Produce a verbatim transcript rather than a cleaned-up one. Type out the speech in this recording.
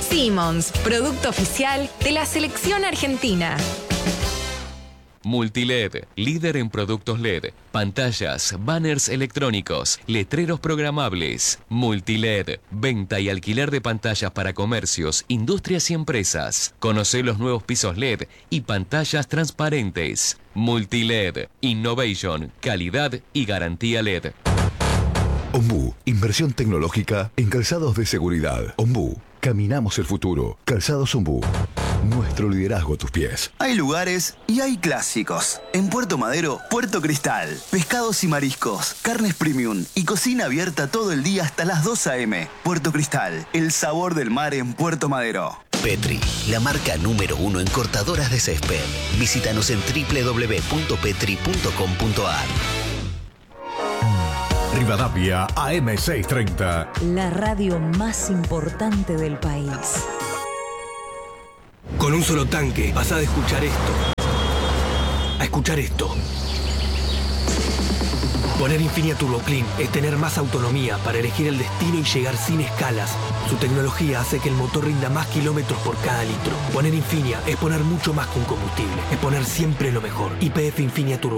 Siemens, producto oficial de la selección argentina. Multiled, líder en productos L E D, pantallas, banners electrónicos, letreros programables. Multiled, venta y alquiler de pantallas para comercios, industrias y empresas. Conoce los nuevos pisos L E D y pantallas transparentes. Multiled, innovation, calidad y garantía L E D. Ombú, inversión tecnológica en calzados de seguridad. Ombú, caminamos el futuro. Calzados Ombú. Nuestro liderazgo a tus pies. Hay lugares y hay clásicos. En Puerto Madero, Puerto Cristal. Pescados y mariscos, carnes premium y cocina abierta todo el día hasta las dos a eme. Puerto Cristal, el sabor del mar en Puerto Madero. Petri, la marca número uno en cortadoras de césped. Visítanos en doble u doble u doble u punto petri punto com punto a r. Rivadavia A M seiscientos treinta. La radio más importante del país. Con un solo tanque pasá de escuchar esto a escuchar esto. Poner Infinia Turbo Clean es tener más autonomía para elegir el destino y llegar sin escalas. Su tecnología hace que el motor rinda más kilómetros por cada litro. Poner Infinia es poner mucho más que un combustible. Es poner siempre lo mejor. Y pe efe Infinia Turbo